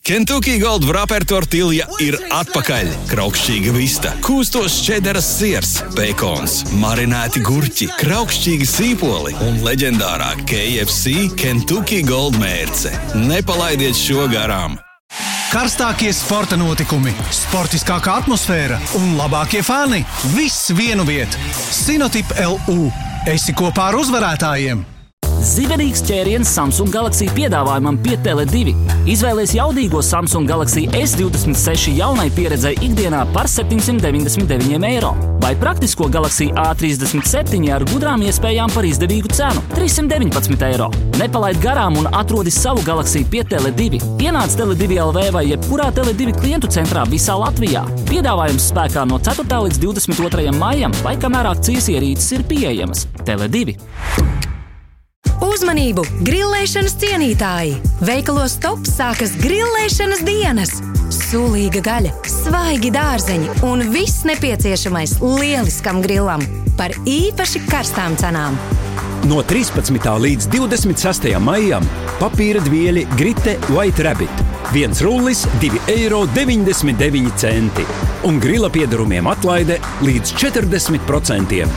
Kentucky Gold Wrapper tortilja ir atpakaļ. Kraukšķīga vista, kūstos čederas siers, bekons, marinēti gurķi, kraukšķīgi sīpoli un leģendārā KFC Kentucky Gold mērce. Nepalaidiet šo garām! Karstākie sporta notikumi, sportiskākā atmosfēra un labākie fani – viss vienu vietu. Cinotip LU. Esi kopā ar uzvarētājiem! Zibenīgs ķēriens Samsung Galaxy piedāvājumam pie Tele2. Izvēlies jaudīgo Samsung Galaxy S26 jaunai pieredzei ikdienā par 799 eiro. Vai praktisko Galaxy A37 ar gudrām iespējām par izdevīgu cenu – 319 eiro. Nepalaid garām un atrodi savu Galaxy pie Tele2. Ienāc Tele2 LV vai jebkurā Tele2 klientu centrā visā Latvijā. Piedāvājums spēkā no 4. līdz 22. maijam, vai kamēr akcijas ierīces ir pieejamas. Tele2. Uzmanību! Grillēšanas cienītāji! Veikalos Top sākas grillēšanas dienas! Sulīga gaļa, svaigi dārzeņi un viss nepieciešamais lieliskam grillam par īpaši karstām cenām. No 13. līdz 26. maijam papīra dvieļi Grite White Rabbit. 1 rullis, 2,99 eiro. Un grila piedarumiem atlaide līdz 40%.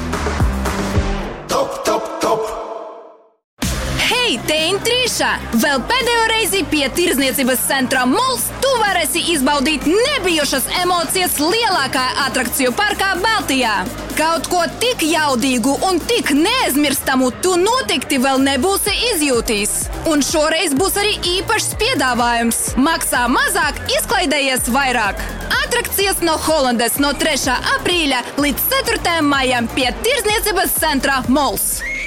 Te intrīša! Vēl pēdējo reizi pie Tirdzniecības centra Mols tu varēsi izbaudīt nebijušas emocijas lielākā atrakciju parkā Baltijā. Kaut ko tik jaudīgu un tik neaizmirstamu tu noteikti vēl nebūsi izjūtījis. Un šoreiz būs arī īpašs piedāvājums. Maksā mazāk, izklaidējies vairāk. Atrakcijas no Holandes no 3. aprīļa līdz 4. maijam pie Tirdzniecības centra Mols.